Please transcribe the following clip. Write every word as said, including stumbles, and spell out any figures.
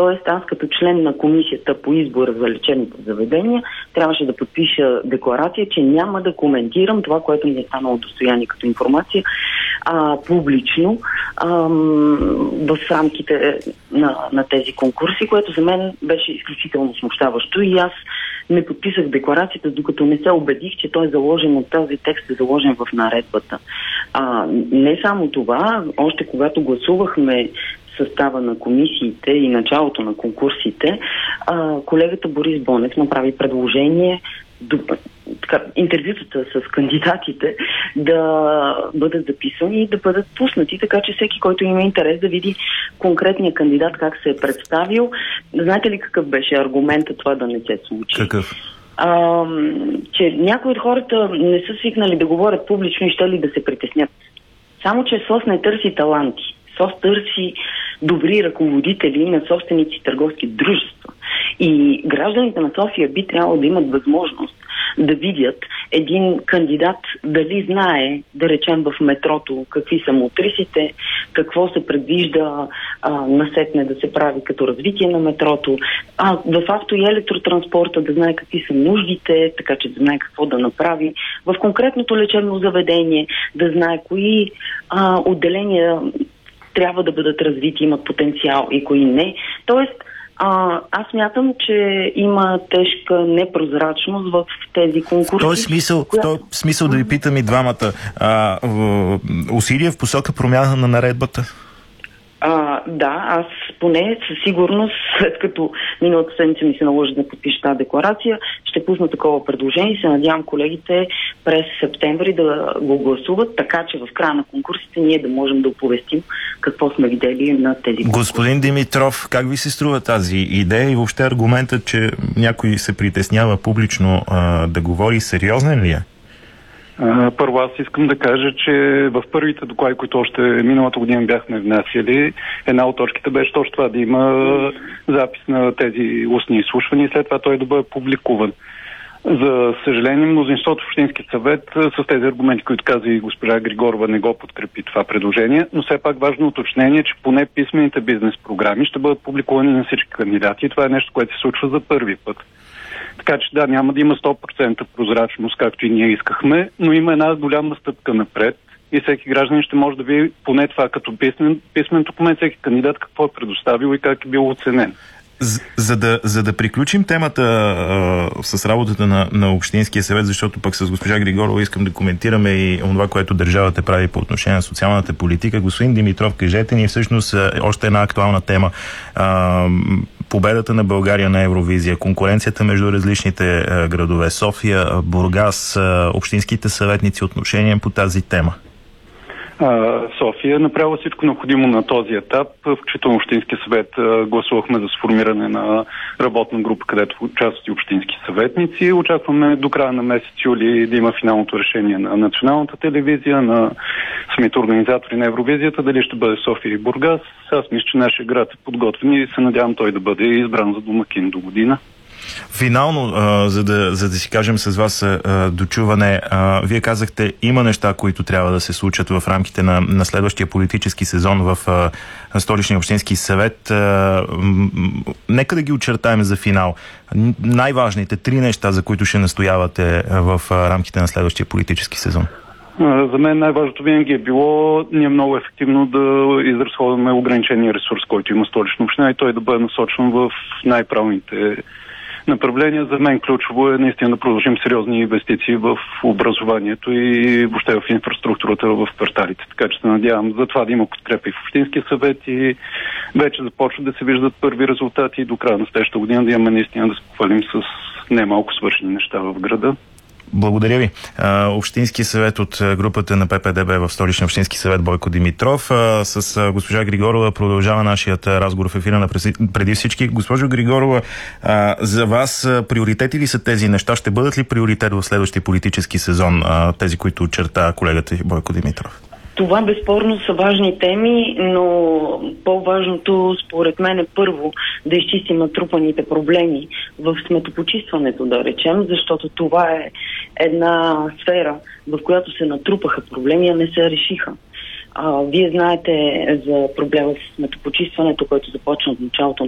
Тоест, аз като член на комисията по избора за лечебните заведения трябваше да подпиша декларация, че няма да коментирам това, което ми е станало достояние като информация а, публично а, в рамките на, на тези конкурси, което за мен беше изключително смущаващо и аз не подписах декларацията, докато не се убедих, че той е заложен от този текст, е заложен в наредбата. А, не само това, още когато гласувахме състава на комисиите и началото на конкурсите, а, колегата Борис Бонев направи предложение до, така, интервютата с кандидатите да бъдат записани и да бъдат пуснати, така че всеки, който има интерес да види конкретния кандидат как се е представил. Знаете ли какъв беше аргументът това да не се случи? Какъв? А, че някои от хората не са свикнали да говорят публично и ще ли да се притеснят. Само че СОС не търси таланти. СОС търси добри ръководители на собственици търговски дружества. И гражданите на София би трябвало да имат възможност да видят един кандидат дали знае, да речем в метрото, какви са мотрисите, какво се предвижда а, насетне да се прави като развитие на метрото, а в авто и електротранспорта да знае какви са нуждите, така че да знае какво да направи, в конкретното лечебно заведение да знае кои а, отделения трябва да бъдат развити, имат потенциал и кои не. Тоест, а, аз мятам, че има тежка непрозрачност в тези конкурси. В този смисъл, която... в този смисъл да ви питам и двамата. А, в, усилия в посока промяна на наредбата? А, да, аз поне със сигурност, след като миналата седмица ми се наложи да подпиша тази декларация, ще пусна такова предложение и се надявам колегите през септември да го гласуват, така че в края на конкурсите ние да можем да оповестим какво сме видели на тези конкурси. Господин Димитров, как ви се струва тази идея и въобще аргументът, че някой се притеснява публично а, да говори, сериозен ли е? Първо аз искам да кажа, че в първите доклади, които още миналата година бяхме внасяли, една от точките беше точно това, да има запис на тези устни изслушвания и след това той да бъде публикуван. За съжаление, мнозинството в Общински съвет с тези аргументи, които каза и госпожа Григорова, не го подкрепи това предложение, но все пак важно уточнение, че поне писмените бизнес програми ще бъдат публикувани на всички кандидати и това е нещо, което се случва за първи път. Така че да, няма да има сто процента прозрачност, както и ние искахме, но има една голяма стъпка напред и всеки гражданин ще може да види поне това като писмен, писмен документ, всеки кандидат какво е предоставил и как е бил оценен. За, за, да, за да приключим темата а, с работата на, на Общинския съвет, защото пък с госпожа Григорова искам да коментираме и това, което държавата прави по отношение на социалната политика. Господин Димитров, кажете ни всъщност още една актуална тема. А, победата на България на Евровизия, конкуренцията между различните а, градове, София, Бургас, а, общинските съветници, отношения по тази тема. София направила всичко необходимо на този етап, включително Общински съвет гласувахме за сформиране на работна група, където участват и общински съветници. Очакваме до края на месец юли да има финалното решение на националната телевизия, на самите организатори на Евровизията, дали ще бъде София и Бургас. Аз мисля, че нашия град е подготвен и се надявам той да бъде избран за домакин до година. Финално, а, за, да, за да си кажем с вас а, дочуване, а, вие казахте, има неща, които трябва да се случат в рамките на, на следващия политически сезон в а, Столичния общински съвет. А, м- нека да ги очертаем за финал. Най-важните три неща, за които ще настоявате в а, рамките на следващия политически сезон. За мен най-важното винаги е било ние много ефективно да изразходваме ограничения ресурс, който има Столична община и той да бъде насочен в най-правилните направления. За мен ключово е наистина да продължим сериозни инвестиции в образованието и въобще в инфраструктурата в кварталите. Така че се надявам за това да има подкрепа и в Общинския съвет и вече започват да се виждат първи резултати и до края на следващата година да имаме наистина да се похвалим с немалко свършени неща в града. Благодаря ви. Общински съвет от групата на П П Д Б в Столичния общински съвет Бойко Димитров. С госпожа Григорова продължава нашият разговор в ефира на преди всички. Госпожо Григорова, за вас приоритети ли са тези неща? Ще бъдат ли приоритет в следващия политически сезон тези, които очерта колегата Бойко Димитров? Това безспорно са важни теми, но по-важното според мен е първо да изчистим натрупаните проблеми в сметопочистването, да речем, защото това е една сфера, в която се натрупаха проблеми, а не се решиха. А, вие знаете за проблема с сметопочистването, който започна от началото